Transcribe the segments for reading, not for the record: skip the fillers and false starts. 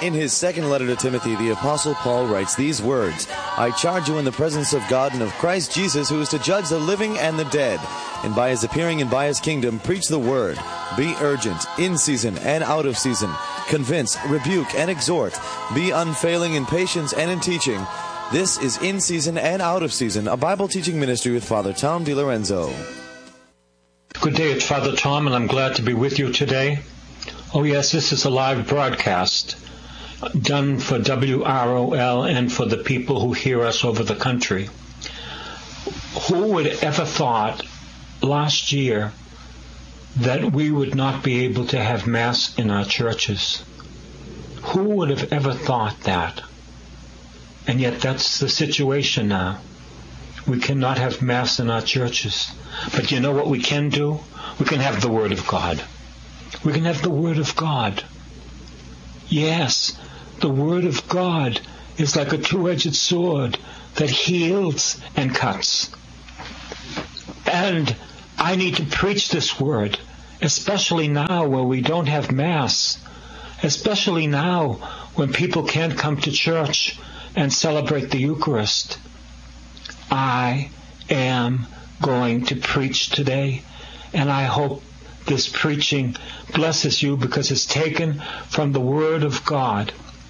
In his second letter to Timothy, the Apostle Paul writes these words, I charge you in the presence of God and of Christ Jesus, who is to judge the living and the dead, and by his appearing and by his kingdom, preach the word. Be urgent, in season and out of season. Convince, rebuke, and exhort. Be unfailing in patience and in teaching. This is In Season and Out of Season, a Bible teaching ministry with Father Tom DiLorenzo. Good day, it's Father Tom, and I'm glad to be with you today. Oh yes, this is a live broadcast done for WROL and for the people who hear us over the country. Who would ever thought last year that we would not be able to have Mass in our churches? Who would have ever thought that? And yet that's the situation now. We cannot have Mass in our churches. But you know what we can do? We can have the Word of God. We can have the Word of God. Yes, the Word of God is like a two-edged sword that heals and cuts. And I need to preach this Word, especially now where we don't have Mass, especially now when people can't come to church and celebrate the Eucharist. I am going to preach today, and I hope this preaching blesses you because it's taken from the Word of God.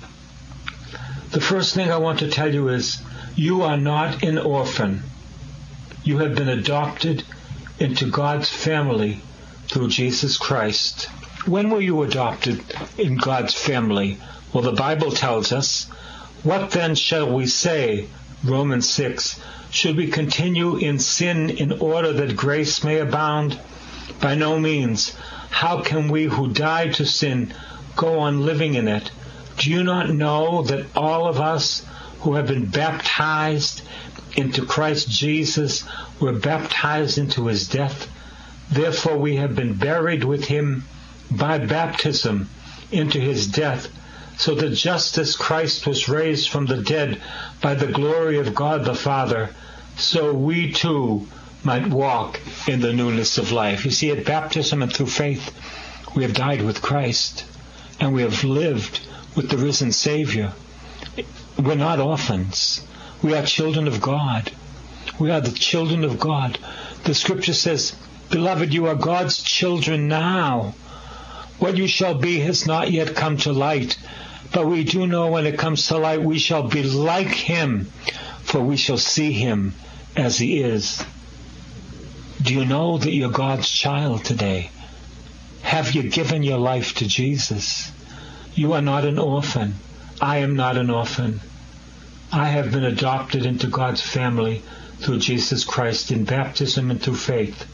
The first thing I want to tell you is you are not an orphan. You have been adopted into God's family through Jesus Christ. When were you adopted in God's family? Well, the Bible tells us, what then shall we say? Romans 6. Should we continue in sin in order that grace may abound? By no means. How can we who died to sin go on living in it? Do you not know that all of us who have been baptized into Christ Jesus were baptized into his death? Therefore we have been buried with him by baptism into his death, so that just as Christ was raised from the dead by the glory of God the Father, so we too might walk in the newness of life. You see, at baptism and through faith, we have died with Christ, and we have lived with the risen Savior. We're not orphans. We are children of God. We are the children of God. The Scripture says, Beloved, you are God's children now. What you shall be has not yet come to light, but we do know when it comes to light we shall be like him, for we shall see him as he is. Do you know that you're God's child today? Have you given your life to Jesus? You are not an orphan. I am not an orphan. I have been adopted into God's family through Jesus Christ in baptism and through faith.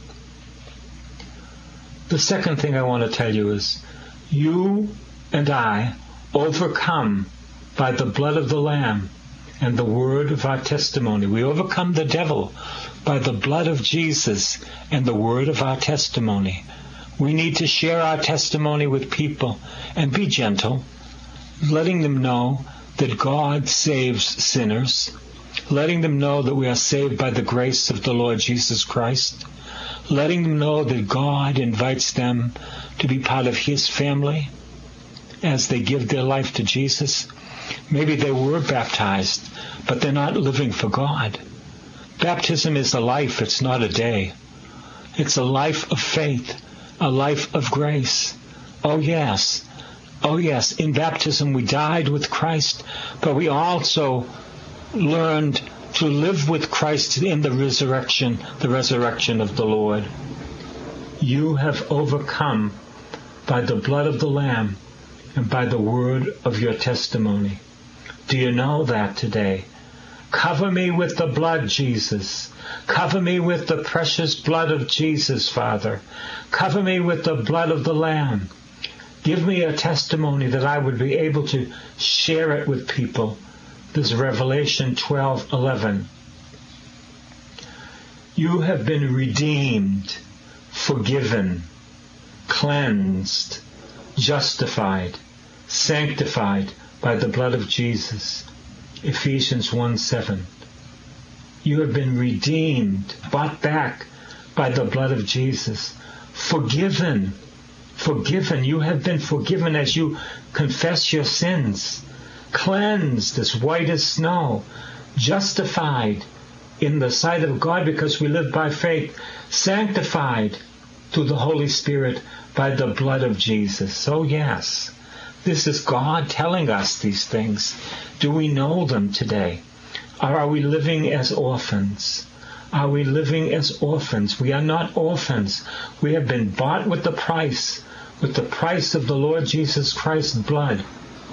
The second thing I want to tell you is, you and I overcome by the blood of the Lamb and the word of our testimony. We overcome the devil by the blood of Jesus and the word of our testimony. We need to share our testimony with people and be gentle, letting them know that God saves sinners, letting them know that we are saved by the grace of the Lord Jesus Christ, letting them know that God invites them to be part of his family as they give their life to Jesus. Maybe they were baptized, but they're not living for God. Baptism is a life, it's not a day. It's a life of faith, a life of grace. Oh yes, in baptism we died with Christ, but we also learned to live with Christ in the resurrection of the Lord. You have overcome by the blood of the Lamb and by the word of your testimony. Do you know that today? Cover me with the blood, Jesus. Cover me with the precious blood of Jesus, Father. Cover me with the blood of the Lamb. Give me a testimony that I would be able to share it with people. This is Revelation 12:11. You have been redeemed, forgiven, cleansed, justified, sanctified by the blood of Jesus. Ephesians 1:7. You have been redeemed, bought back by the blood of Jesus, forgiven forgiven. You have been forgiven as you confess your sins. Cleansed as white as snow. Justified in the sight of God because we live by faith. Sanctified through the Holy Spirit by the blood of Jesus. Oh yes, this is God telling us these things. Do we know them today? Or are we living as orphans? Are we living as orphans? We are not orphans. We have been bought with the price of the Lord Jesus Christ's blood.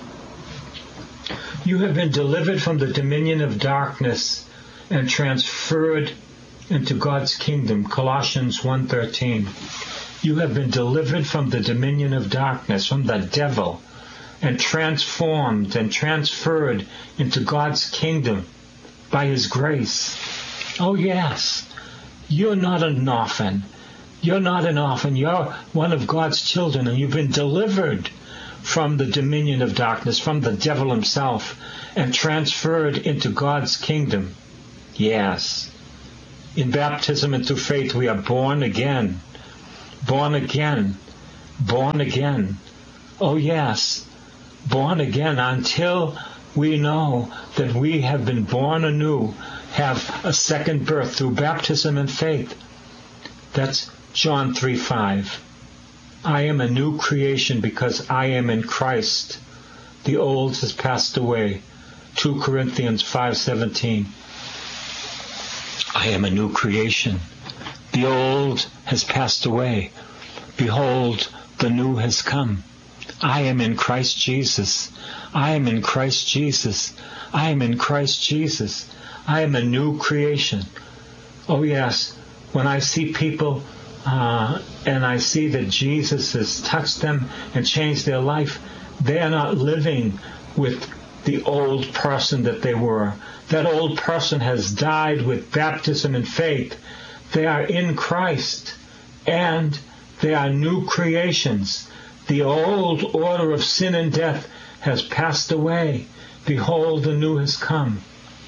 You have been delivered from the dominion of darkness and transferred into God's kingdom. Colossians 1:13. You have been delivered from the dominion of darkness, from the devil, and transformed and transferred into God's kingdom by His grace. Oh yes, you're not an orphan. You're not an orphan. You're one of God's children, and you've been delivered from the dominion of darkness, from the devil himself, and transferred into God's kingdom. Yes. In baptism and through faith, we are born again. Born again. Born again. Oh yes. Born again until we know that we have been born anew, have a second birth through baptism and faith. That's John 3:5. I am a new creation because I am in Christ. The old has passed away. 2 Corinthians 5:17. I am a new creation. The old has passed away. Behold, the new has come. I am in Christ Jesus. I am in Christ Jesus. I am in Christ Jesus. I am a new creation. Oh yes, when I see people and I see that Jesus has touched them and changed their life, they are not living with the old person that they were. That old person has died with baptism and faith. They are in Christ, and they are new creations. The old order of sin and death has passed away. Behold, the new has come.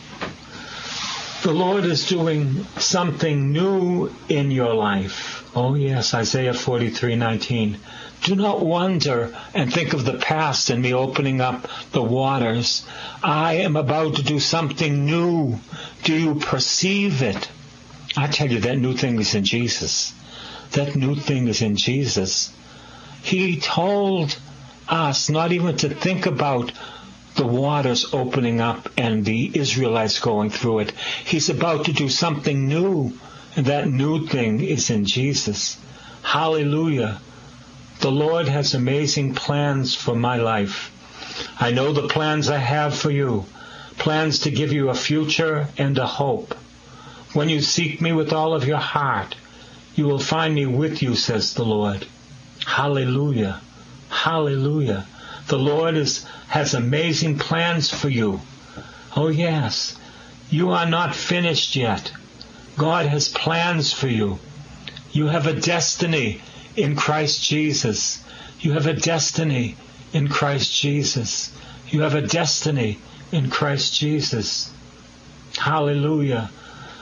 The Lord is doing something new in your life. Oh yes, Isaiah 43:19. Do not wonder and think of the past and me opening up the waters. I am about to do something new. Do you perceive it? I tell you, that new thing is in Jesus. That new thing is in Jesus. He told us not even to think about the waters opening up and the Israelites going through it. He's about to do something new, and that new thing is in Jesus. Hallelujah. The Lord has amazing plans for my life. I know the plans I have for you, plans to give you a future and a hope. When you seek me with all of your heart, you will find me with you, says the Lord. Hallelujah. Hallelujah. The Lord has amazing plans for you. Oh yes, you are not finished yet. God has plans for you. You have a destiny in Christ Jesus. You have a destiny in Christ Jesus. You have a destiny in Christ Jesus. Hallelujah.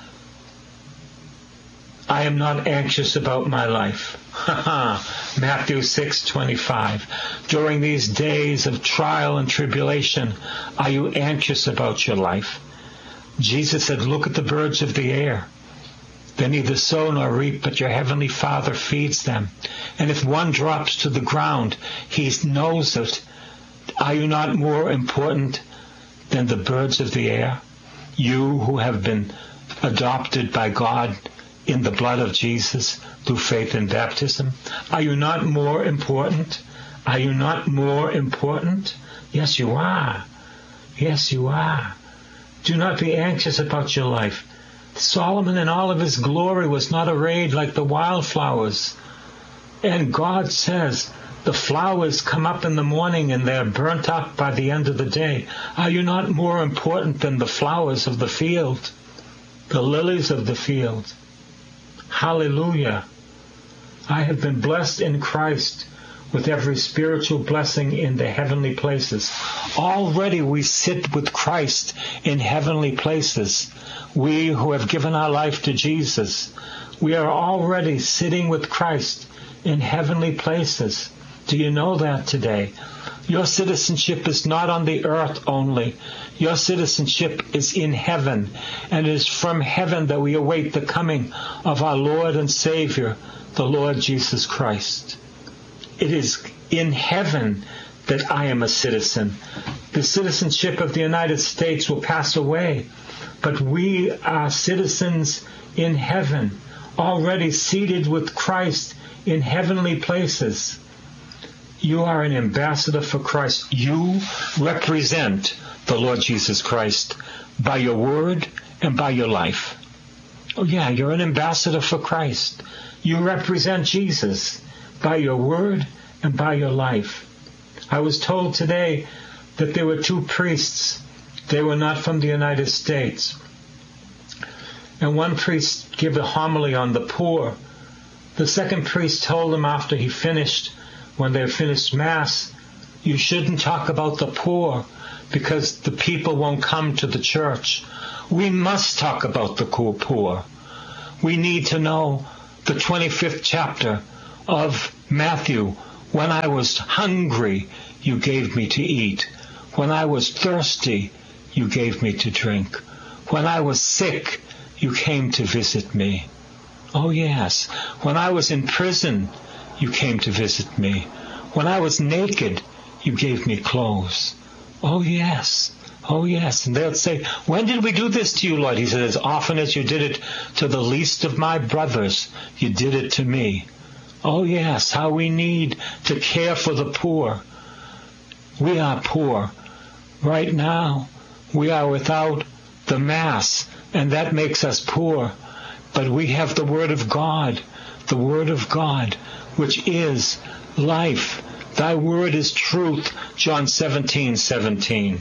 I am not anxious about my life. Matthew 6:25. During these days of trial and tribulation, are you anxious about your life? Jesus said, look at the birds of the air. They neither sow nor reap, but your heavenly Father feeds them. And if one drops to the ground, He knows it. Are you not more important than the birds of the air? You who have been adopted by God in the blood of Jesus through faith and baptism? Are you not more important? Are you not more important? Yes, you are. Yes, you are. Do not be anxious about your life. Solomon in all of his glory was not arrayed like the wildflowers. And God says, the flowers come up in the morning and they're burnt up by the end of the day. Are you not more important than the flowers of the field? The lilies of the field? Hallelujah. I have been blessed in Christ with every spiritual blessing in the heavenly places. Already we sit with Christ in heavenly places. We who have given our life to Jesus, we are already sitting with Christ in heavenly places. Do you know that today? Your citizenship is not on the earth only. Your citizenship is in heaven, and it is from heaven that we await the coming of our Lord and Savior, the Lord Jesus Christ. It is in heaven that I am a citizen. The citizenship of the United States will pass away, but we are citizens in heaven, already seated with Christ in heavenly places. You are an ambassador for Christ. You represent the Lord Jesus Christ by your word and by your life. Oh yeah, you're an ambassador for Christ. You represent Jesus by your word and by your life. I was told today that there were 2 priests. They were not from the United States. And one priest gave a homily on the poor. The second priest told him after he finished, when they finished Mass, you shouldn't talk about the poor because the people won't come to the church. We must talk about the poor. We need to know the 25th chapter of Matthew. When I was hungry, you gave me to eat. When I was thirsty, you gave me to drink. When I was sick, you came to visit me. Oh yes, when I was in prison, you came to visit me. When I was naked, you gave me clothes. Oh yes, oh yes. And they'll say, when did we do this to you, Lord? He said, as often as you did it to the least of my brothers, you did it to me. Oh yes, how we need to care for the poor. We are poor. Right now, we are without the Mass, and that makes us poor. But we have the Word of God, which is life. Thy word is truth, John 17:17.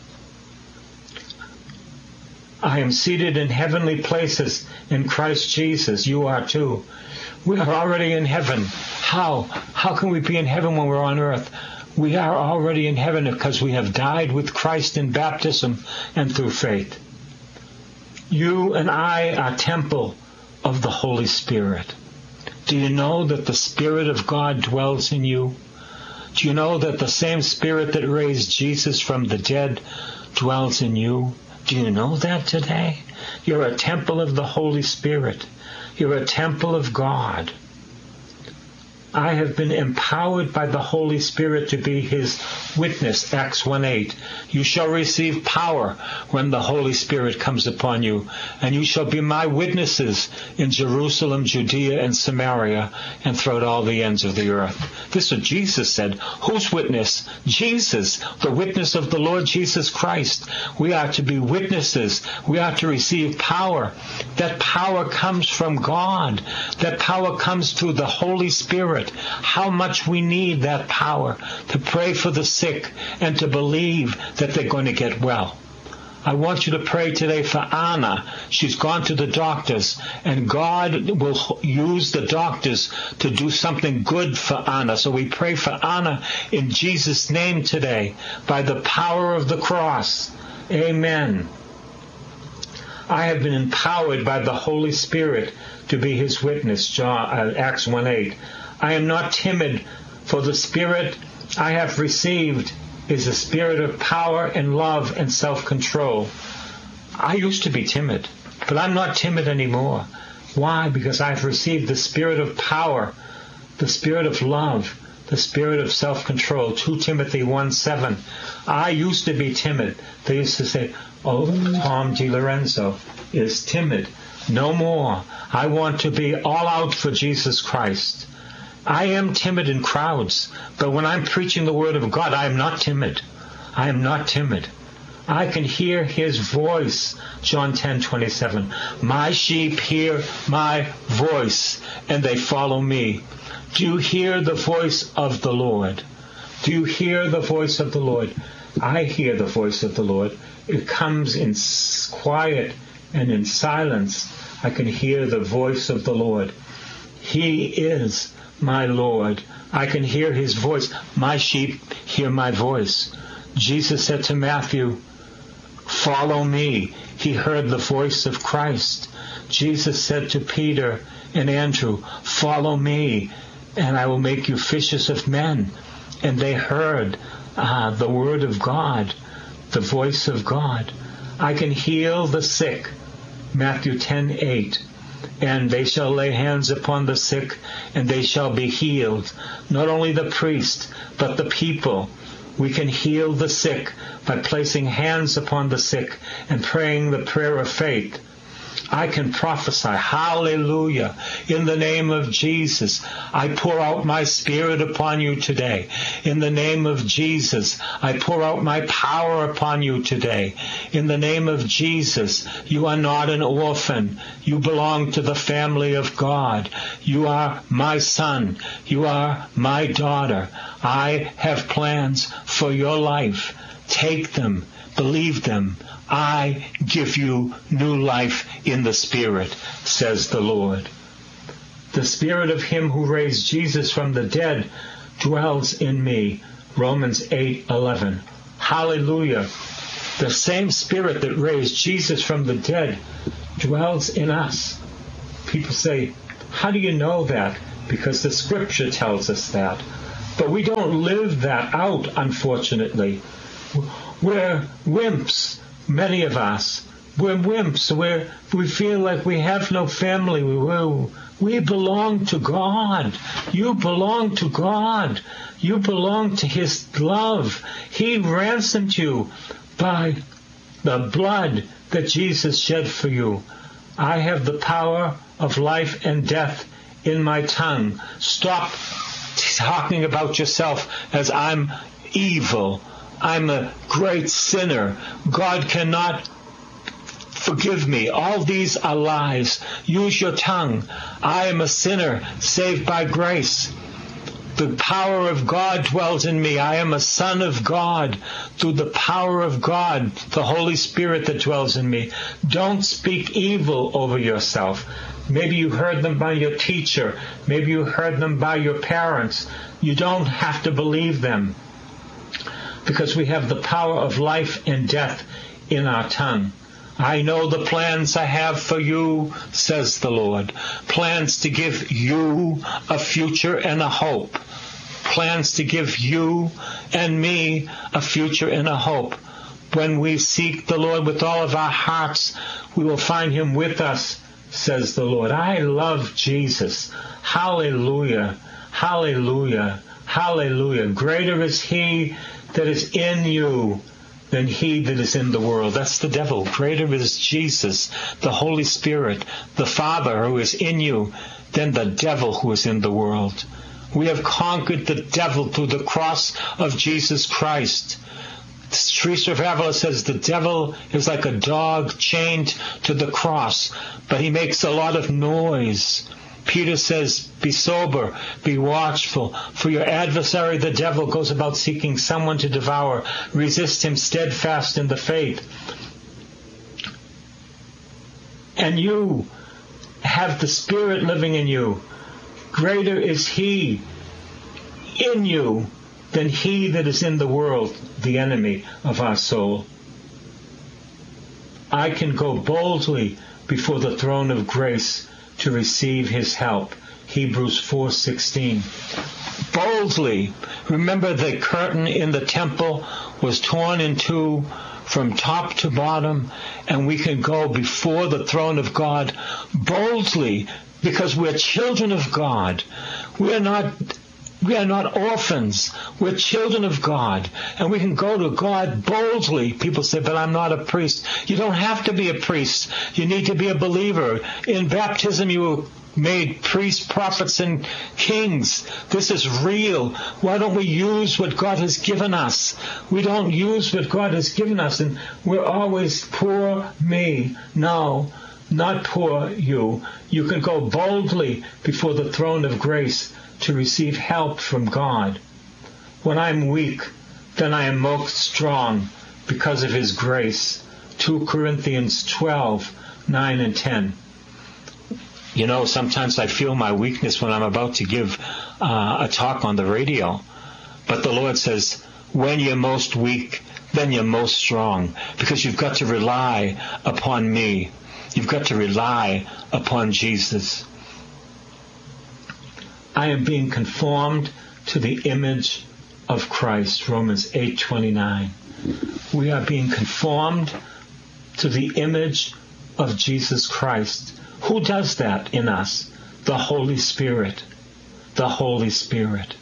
I am seated in heavenly places in Christ Jesus. You are too. We are already in heaven. How? How can we be in heaven when we're on earth? We are already in heaven because we have died with Christ in baptism and through faith. You and I are temple of the Holy Spirit. Do you know that the Spirit of God dwells in you? Do you know that the same Spirit that raised Jesus from the dead dwells in you? Do you know that today? You're a temple of the Holy Spirit. You're a temple of God. I have been empowered by the Holy Spirit to be His witness, Acts 1:8. You shall receive power when the Holy Spirit comes upon you, and you shall be my witnesses in Jerusalem, Judea, and Samaria, and throughout all the ends of the earth. This is what Jesus said. Whose witness? Jesus, the witness of the Lord Jesus Christ. We are to be witnesses. We are to receive power. That power comes from God. That power comes through the Holy Spirit. How much we need that power to pray for the sick and to believe that they're going to get well. I want you to pray today for Anna. She's gone to the doctors, and God will use the doctors to do something good for Anna. So we pray for Anna in Jesus' name today, by the power of the cross. Amen. I have been empowered by the Holy Spirit to be His witness, Acts 1:8. I am not timid, for the Spirit I have received is a spirit of power and love and self-control. I used to be timid, but I'm not timid anymore. Why? Because I've received the spirit of power, the spirit of love, the spirit of self-control. 2 Timothy 1:7. I used to be timid. They used to say, oh, Tom DiLorenzo is timid. No more. I want to be all out for Jesus Christ. I am timid in crowds, but when I'm preaching the Word of God, I am not timid. I am not timid. I can hear His voice, John 10:27. My sheep hear my voice, and they follow me. Do you hear the voice of the Lord? Do you hear the voice of the Lord? I hear the voice of the Lord. It comes in quiet and in silence. I can hear the voice of the Lord. He is my Lord. I can hear His voice. My sheep hear my voice. Jesus said to Matthew, follow me. He heard the voice of Christ. Jesus said to Peter and Andrew, follow me. and I will make you fishers of men. And they heard the word of God, the voice of God. I can heal the sick, Matthew 10:8. And they shall lay hands upon the sick, and they shall be healed. Not only the priest, but the people. We can heal the sick by placing hands upon the sick and praying the prayer of faith. I can prophesy, hallelujah, in the name of Jesus. I pour out my Spirit upon you today. In the name of Jesus, I pour out my power upon you today. In the name of Jesus, you are not an orphan. You belong to the family of God. You are my son. You are my daughter. I have plans for your life. Take them. Believe them. I give you new life in the Spirit, says the Lord. The Spirit of him who raised Jesus from the dead dwells in me, Romans 8:11. Hallelujah. The same Spirit that raised Jesus from the dead dwells in us. People say, how do you know that? Because the Scripture tells us that. But we don't live that out, unfortunately. We're wimps, many of us. We're wimps. We feel like we have no family. We belong to God. You belong to God. You belong to His love. He ransomed you by the blood that Jesus shed for you. I have the power of life and death in my tongue. Stop talking about yourself as I'm evil. I'm a great sinner. God cannot forgive me. All these are lies. Use your tongue. I am a sinner saved by grace. The power of God dwells in me. I am a son of God through the power of God, the Holy Spirit that dwells in me. Don't speak evil over yourself. Maybe you heard them by your teacher. Maybe you heard them by your parents. You don't have to believe them, because we have the power of life and death in our tongue. I know the plans I have for you, says the Lord. Plans to give you a future and a hope. Plans to give you and me a future and a hope. When we seek the Lord with all of our hearts, we will find Him with us, says the Lord. I love Jesus. Hallelujah. Hallelujah. Hallelujah. Greater is He that is in you than he that is in the world. That's the devil. Greater is Jesus, the Holy Spirit, the Father who is in you, than the devil who is in the world. We have conquered the devil through the cross of Jesus Christ. Teresa of Avila says the devil is like a dog chained to the cross, but he makes a lot of noise. Peter says, be sober, be watchful, for your adversary the devil goes about seeking someone to devour. Resist him steadfast in the faith. And you have the Spirit living in you. Greater is He in you than he that is in the world, the enemy of our soul. I can go boldly before the throne of grace to receive His help. Hebrews 4:16. Boldly. Remember, the curtain in the temple was torn in two from top to bottom, and we can go before the throne of God boldly because we're children of God. We are not orphans. We're children of God. And we can go to God boldly. People say, but I'm not a priest. You don't have to be a priest. You need to be a believer. In baptism, you were made priests, prophets, and kings. This is real. Why don't we use what God has given us? We don't use what God has given us, and we're always poor me. No, not poor you. You can go boldly before the throne of grace to receive help from God. When I'm weak, then I am most strong because of His grace. 2 Corinthians 12:9 and 10. You know, sometimes I feel my weakness when I'm about to give a talk on the radio. But the Lord says, when you're most weak, then you're most strong. Because you've got to rely upon me. You've got to rely upon Jesus. I am being conformed to the image of Christ, Romans 8:29. We are being conformed to the image of Jesus Christ. Who does that in us? The Holy Spirit. The Holy Spirit.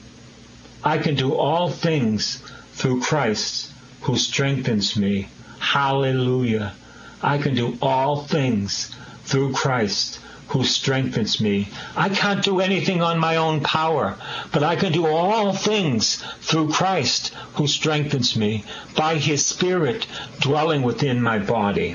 I can do all things through Christ who strengthens me. Hallelujah. I can do all things through Christ who strengthens me. I can't do anything on my own power, but I can do all things through Christ who strengthens me by his Spirit dwelling within my body.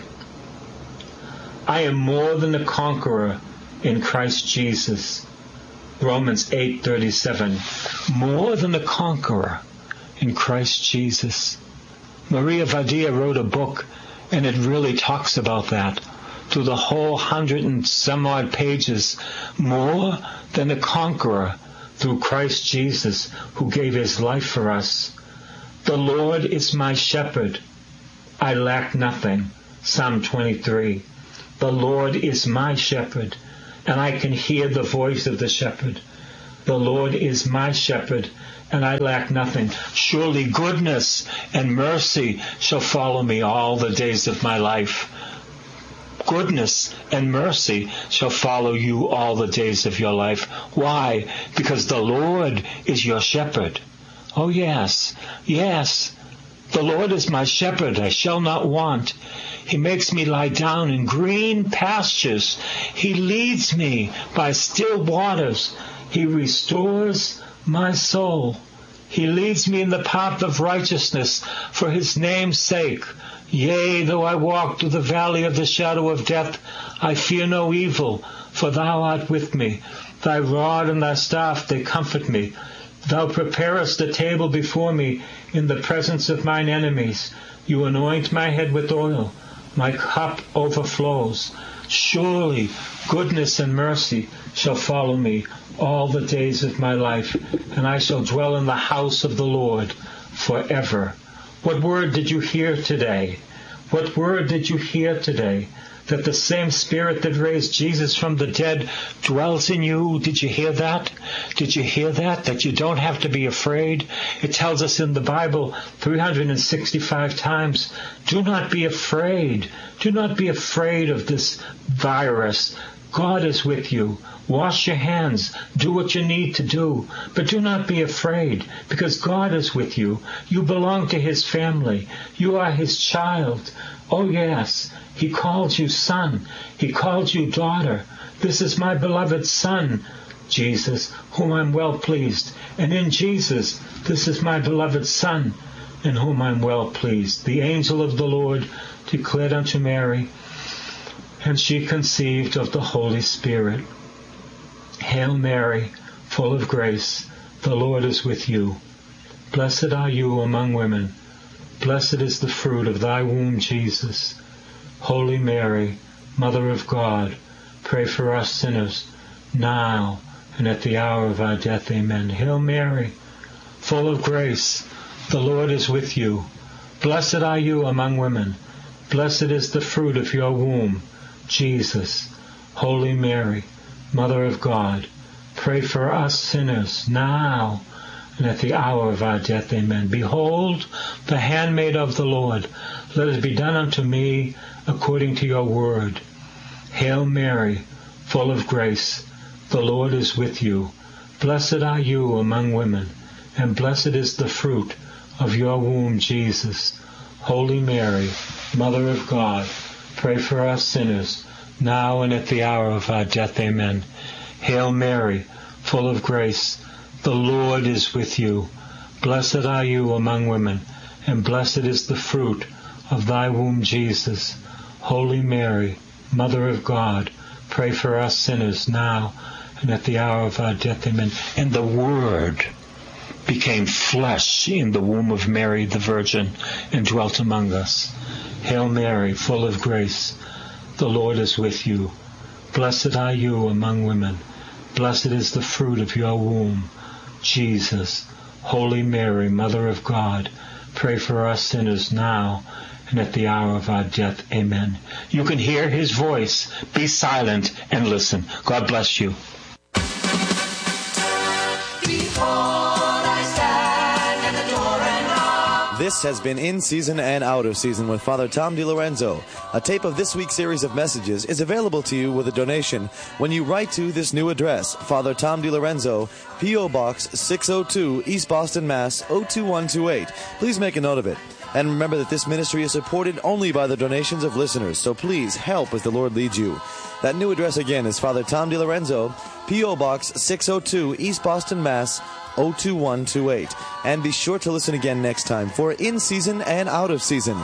I am more than a conqueror in Christ Jesus. Romans 8:37. More than a conqueror in Christ Jesus. Maria Vadia wrote a book, and it really talks about that. Through the whole 100 and some odd pages, more than a conqueror through Christ Jesus, who gave his life for us. The Lord is my shepherd. I lack nothing. Psalm 23. The Lord is my shepherd, and I can hear the voice of the shepherd. The Lord is my shepherd, and I lack nothing. Surely goodness and mercy shall follow me all the days of my life. Goodness and mercy shall follow you all the days of your life. Why? Because the Lord is your shepherd. Oh yes, yes. The Lord is my shepherd, I shall not want. He makes me lie down in green pastures. He leads me by still waters. He restores my soul. He leads me in the path of righteousness for his name's sake. Yea, though I walk through the valley of the shadow of death, I fear no evil, for thou art with me. Thy rod and thy staff, they comfort me. Thou preparest a table before me in the presence of mine enemies. You anoint my head with oil. My cup overflows. Surely goodness and mercy shall follow me all the days of my life, and I shall dwell in the house of the Lord forever. What word did you hear today? What word did you hear today? That the same Spirit that raised Jesus from the dead dwells in you. Did you hear that? Did you hear that? That you don't have to be afraid. It tells us in the Bible 365 times, do not be afraid. Do not be afraid of this virus. God is with you. Wash your hands. Do what you need to do. But do not be afraid, because God is with you. You belong to his family. You are his child. Oh yes, he calls you son. He calls you daughter. This is my beloved Son, Jesus, whom I'm well pleased. And in Jesus, this is my beloved Son, in whom I'm well pleased. The angel of the Lord declared unto Mary, and she conceived of the Holy Spirit. Hail Mary, full of grace, the Lord is with you. Blessed are you among women. Blessed is the fruit of thy womb, Jesus. Holy Mary, Mother of God, pray for us sinners, now and at the hour of our death. Amen. Hail Mary, full of grace, the Lord is with you. Blessed are you among women. Blessed is the fruit of your womb, Jesus. Holy Mary, Mother of God, pray for us sinners, now and at the hour of our death. Amen. Behold, the handmaid of the Lord. Let it be done unto me according to your word. Hail Mary, full of grace, the Lord is with you. Blessed are you among women, and blessed is the fruit of your womb, Jesus. Holy Mary, Mother of God, pray for us sinners, now and at the hour of our death. Amen. Hail Mary, full of grace, the Lord is with you. Blessed are you among women, and blessed is the fruit of thy womb, Jesus. Holy Mary, Mother of God, pray for us sinners, now and at the hour of our death. Amen. And the Word became flesh in the womb of Mary the Virgin and dwelt among us. Hail Mary, full of grace, the Lord is with you. Blessed are you among women. Blessed is the fruit of your womb, Jesus. Holy Mary, Mother of God, pray for us sinners now and at the hour of our death. Amen. You can hear his voice. Be silent and listen. God bless you. This has been In Season and Out of Season with Father Tom DiLorenzo. A tape of this week's series of messages is available to you with a donation when you write to this new address, Father Tom DiLorenzo, P.O. Box 602, East Boston, Mass. 02128. Please make a note of it. And remember that this ministry is supported only by the donations of listeners, so please help as the Lord leads you. That new address again is Father Tom DiLorenzo, P.O. Box 602, East Boston, Mass. 02128. And be sure to listen again next time for In Season and Out of Season.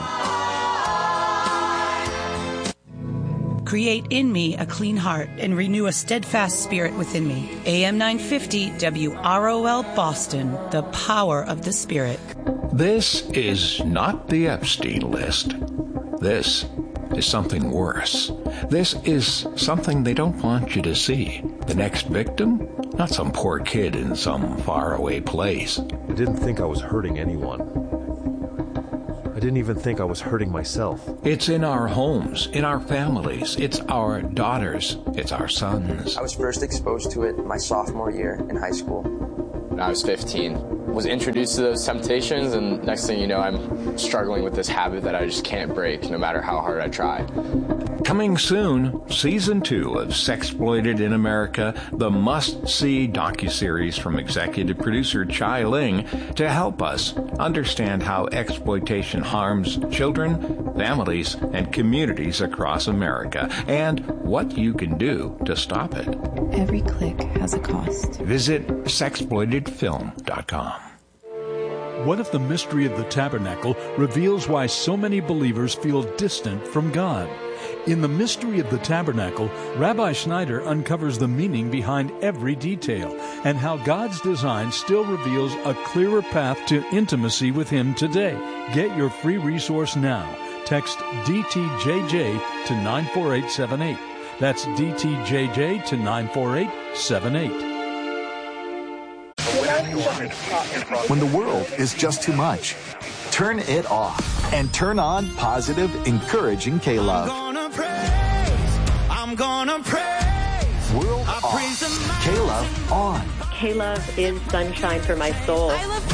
Create in me a clean heart and renew a steadfast spirit within me. AM 950 WROL Boston, the power of the Spirit. This is not the Epstein list. This is something worse. This is something they don't want you to see. The next victim? Not some poor kid in some faraway place. I didn't think I was hurting anyone. I didn't even think I was hurting myself. It's in our homes, in our families. It's our daughters. It's our sons. I was first exposed to it my sophomore year in high school. When I was 15, was introduced to those temptations, and next thing you know, I'm struggling with this habit that I just can't break no matter how hard I try. Coming soon, Season 2 of Sexploited in America, the must-see docuseries from executive producer Chai Ling to help us understand how exploitation harms children, families, and communities across America, and what you can do to stop it. Every click has a cost. Visit sexploitedfilm.com. What if the mystery of the tabernacle reveals why so many believers feel distant from God? In The Mystery of the Tabernacle, Rabbi Schneider uncovers the meaning behind every detail and how God's design still reveals a clearer path to intimacy with Him today. Get your free resource now. Text DTJJ to 94878. That's DTJJ to 94878. When the world is just too much, turn it off and turn on positive, encouraging K-Love. I'm gonna praise. World off. K-Love on. K-Love is sunshine for my soul. I love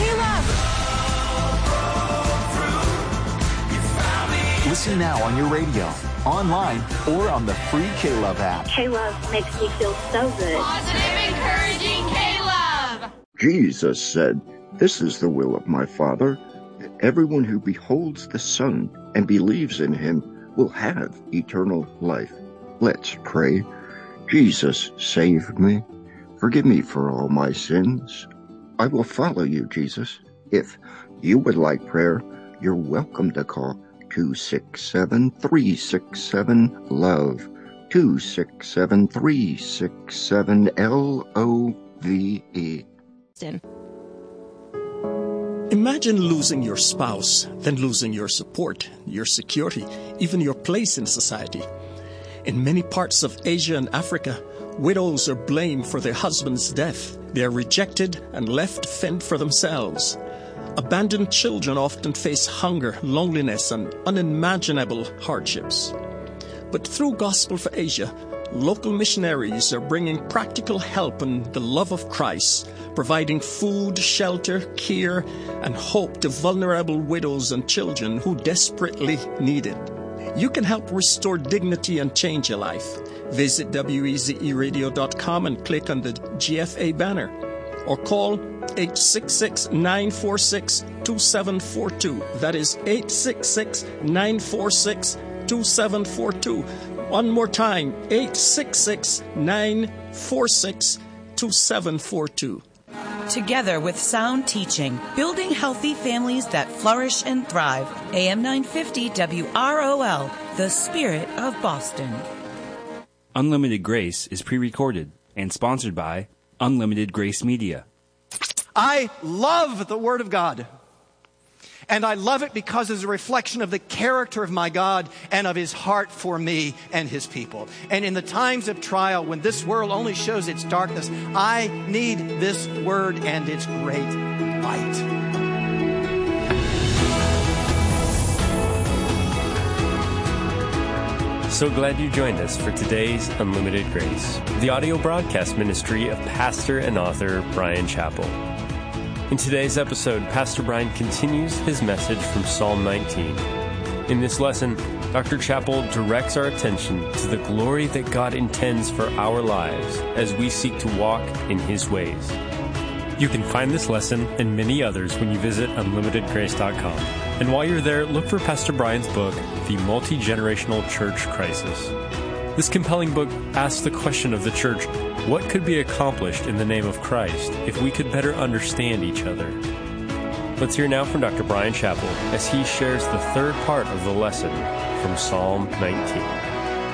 K-Love. Listen now on your radio, online, or on the free K-Love app. K-Love makes me feel so good. Positive, encouraging K-Love. Jesus said, "This is the will of my Father, that everyone who beholds the Son and believes in him will have eternal life." Let's pray. Jesus, save me. Forgive me for all my sins. I will follow you, Jesus. If you would like prayer, you're welcome to call 267-367-LOVE, 267-367-LOVE. Imagine losing your spouse, then losing your support, your security, even your place in society. In many parts of Asia and Africa, widows are blamed for their husband's death. They are rejected and left to fend for themselves. Abandoned children often face hunger, loneliness, and unimaginable hardships. But through Gospel for Asia, local missionaries are bringing practical help and the love of Christ, providing food, shelter, care, and hope to vulnerable widows and children who desperately need it. You can help restore dignity and change your life. Visit WEZEradio.com and click on the GFA banner, or call 866-946-2742. That is 866-946-2742. One more time, 866-946-2742. Together with sound teaching, building healthy families that flourish and thrive. AM 950 WROL, the spirit of Boston. Unlimited Grace is pre-recorded and sponsored by Unlimited Grace Media. I love the Word of God. And I love it because it's a reflection of the character of my God and of His heart for me and His people. And in the times of trial, when this world only shows its darkness, I need this Word and its great light. So glad you joined us for today's Unlimited Grace, the audio broadcast ministry of pastor and author Bryan Chapell. In today's episode, Pastor Bryan continues his message from Psalm 19. In this lesson, Dr. Chapell directs our attention to the glory that God intends for our lives as we seek to walk in His ways. You can find this lesson and many others when you visit unlimitedgrace.com. And while you're there, look for Pastor Bryan's book, The Multi-Generational Church Crisis. This compelling book asks the question of the church, what could be accomplished in the name of Christ if we could better understand each other? Let's hear now from Dr. Bryan Chapell as he shares the third part of the lesson from Psalm 19.